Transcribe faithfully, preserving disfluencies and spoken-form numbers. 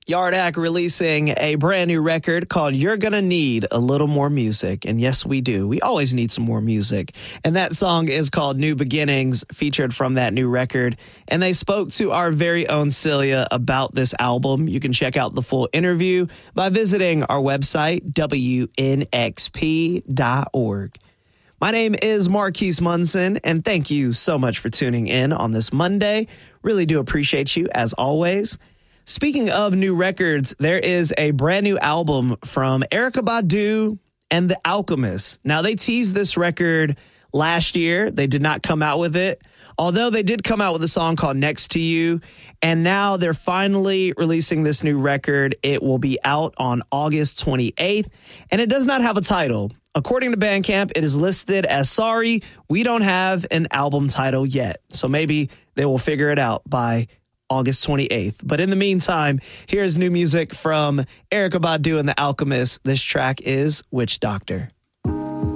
Yardak releasing a brand new record called You're Gonna Need a Little More Music. And yes, we do. We always need some more music. And that song is called New Beginnings, featured from that new record. And they spoke to our very own Celia about this album. You can check out the full interview by visiting our website, W N X P dot org. My name is Marquise Munson, and thank you so much for tuning in on this Monday. Really do appreciate you, as always. Speaking of new records, there is a brand new album from Erykah Badu and The Alchemist. Now, they teased this record last year. They did not come out with it, although they did come out with a song called Next to You. And now they're finally releasing this new record. It will be out on August twenty-eighth, and it does not have a title. According to Bandcamp, it is listed as Sorry, we don't have an album title yet. So maybe they will figure it out by August twenty-eighth. But in the meantime, here's new music from Erykah Badu and The Alchemist. This track is Witch Doctor.